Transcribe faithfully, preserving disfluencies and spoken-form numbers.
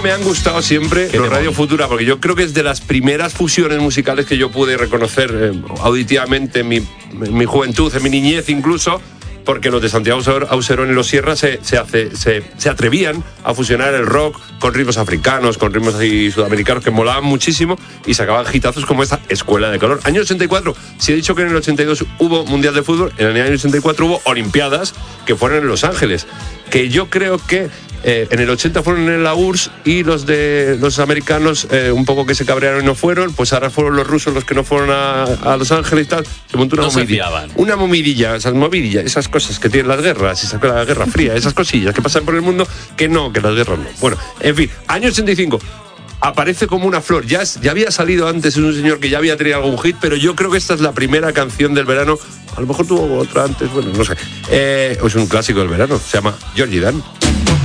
me han gustado siempre los Radio Futura, porque yo creo que es de las primeras fusiones musicales que yo pude reconocer eh, auditivamente en mi, en mi juventud, en mi niñez incluso, porque los de Santiago Auserón y los Sierra se, se, hace, se, se atrevían a fusionar el rock con ritmos africanos, con ritmos así sudamericanos que molaban muchísimo y sacaban hitazos como esta Escuela de Calor. Año ochenta y cuatro, si he dicho que en el ochenta y dos hubo Mundial de Fútbol, en el año ochenta y cuatro hubo Olimpiadas que fueron en Los Ángeles, que yo creo que Eh, en el ochenta fueron en la U R S S y los de los americanos eh, un poco que se cabrearon y no fueron, pues ahora fueron los rusos los que no fueron a, a Los Ángeles y tal. Se montó una no movidilla. Se fiaban. Una movidilla, esas movidillas, esas cosas que tienen las guerras, esa, la Guerra Fría, esas cosillas que pasan por el mundo, que no, que las guerras no. Bueno, en fin, año ochenta y cinco. Aparece como una flor. Ya, es, ya había salido antes un señor que ya había tenido algún hit, pero yo creo que esta es la primera canción del verano. A lo mejor tuvo otra antes, bueno, no sé. Eh, es un clásico del verano, se llama Georgie Dan.